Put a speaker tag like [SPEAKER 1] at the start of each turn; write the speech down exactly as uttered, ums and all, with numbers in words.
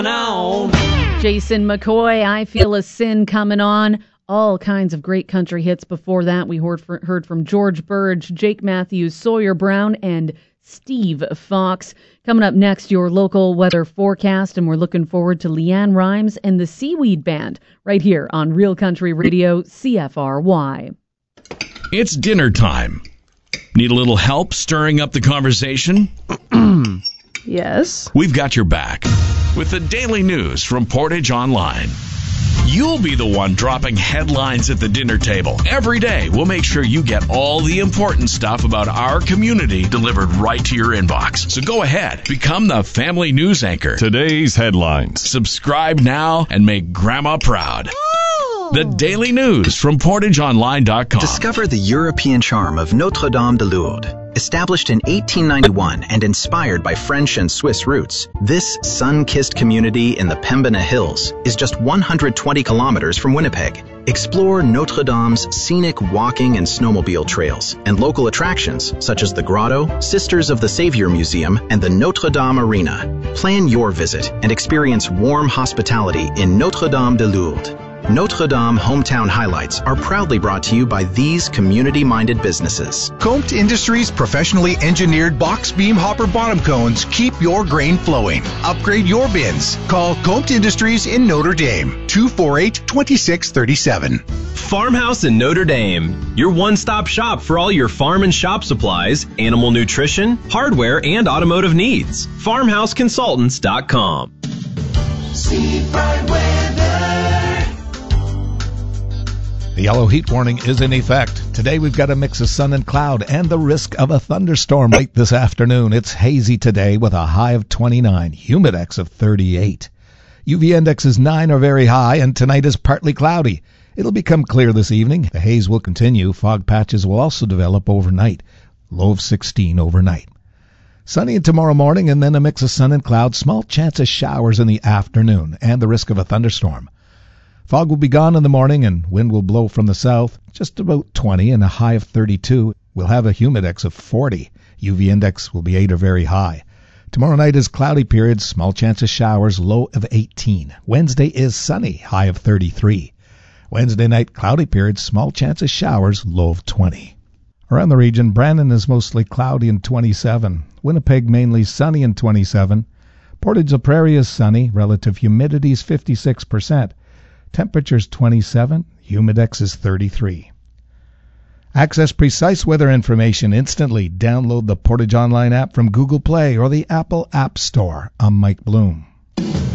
[SPEAKER 1] Jason McCoy, I Feel a Sin coming on. All kinds of great country hits before that. We heard, for, heard from George Burge, Jake Matthews, Sawyer Brown, and Steve Fox. Coming up next, your local weather forecast, and we're looking forward to Leanne Rimes and the Seaweed Band right here on Real Country Radio, C F R Y.
[SPEAKER 2] It's dinner time. Need a little help stirring up the conversation?
[SPEAKER 1] Yes.
[SPEAKER 2] We've got your back with the daily news from Portage Online. You'll be the one dropping headlines at the dinner table. Every day, we'll make sure you get all the important stuff about our community delivered right to your inbox. So go ahead, become the family news anchor.
[SPEAKER 3] Today's headlines.
[SPEAKER 2] Subscribe now and make Grandma proud. The daily news from portage online dot com.
[SPEAKER 4] Discover the European charm of Notre-Dame de Lourdes. Established in eighteen ninety-one and inspired by French and Swiss roots, this sun-kissed community in the Pembina Hills is just one hundred twenty kilometers from Winnipeg. Explore Notre Dame's scenic walking and snowmobile trails and local attractions such as the Grotto, Sisters of the Savior Museum, and the Notre Dame Arena. Plan your visit and experience warm hospitality in Notre-Dame de Lourdes. Notre Dame Hometown Highlights are proudly brought to you by these community-minded businesses.
[SPEAKER 5] Comte Industries professionally engineered box beam hopper bottom cones keep your grain flowing. Upgrade your bins. Call Comte Industries in Notre Dame, two four eight, two six three seven.
[SPEAKER 6] Farmhouse in Notre Dame, your one-stop shop for all your farm and shop supplies, animal nutrition, hardware, and automotive needs. farmhouse consultants dot com.
[SPEAKER 7] Seafront weather.
[SPEAKER 8] The yellow heat warning is in effect. Today we've got a mix of sun and cloud and the risk of a thunderstorm late this afternoon. It's hazy today with a high of twenty-nine, humidex of thirty-eight. U V index is nine or very high, and tonight is partly cloudy. It'll become clear this evening. The haze will continue. Fog patches will also develop overnight. Low of sixteen overnight. Sunny tomorrow morning, and then a mix of sun and cloud. Small chance of showers in the afternoon and the risk of a thunderstorm. Fog will be gone in the morning, and wind will blow from the south, just about twenty, and a high of thirty-two. We'll have a humidex of forty. U V index will be eight or very high. Tomorrow night is cloudy periods, small chance of showers, low of eighteen. Wednesday is sunny, high of thirty-three. Wednesday night, cloudy periods, small chance of showers, low of twenty. Around the region, Brandon is mostly cloudy and twenty-seven. Winnipeg mainly sunny and twenty-seven. Portage la Prairie is sunny, relative humidity is fifty-six percent. Temperature's twenty-seven, humidex is thirty-three. Access precise weather information instantly. Download the Portage Online app from Google Play or the Apple App Store. I'm Mike Bloom.